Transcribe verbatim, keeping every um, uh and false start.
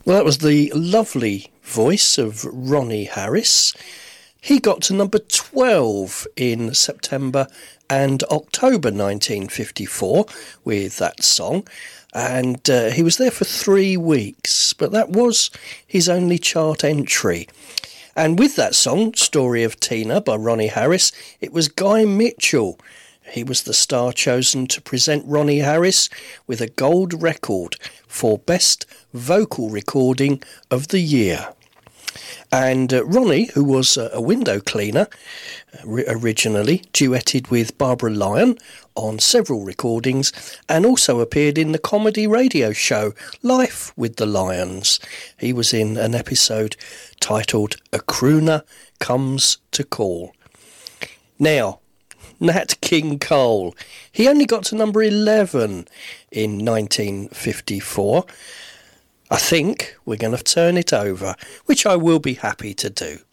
Well, that was the lovely voice of Ronnie Harris. He got to number twelve in September and October nineteen fifty-four with that song, and uh, he was there for three weeks, but that was his only chart entry. And with that song, Story of Tina by Ronnie Harris, it was Guy Mitchell. He was the star chosen to present Ronnie Harris with a gold record for Best Vocal Recording of the Year. And uh, Ronnie, who was uh, a window cleaner uh, originally, duetted with Barbara Lyon on several recordings and also appeared in the comedy radio show Life with the Lions. He was in an episode titled A Crooner Comes to Call. Now, Nat King Cole. He only got to number eleven in nineteen fifty-four. I think we're going to turn it over, which I will be happy to do.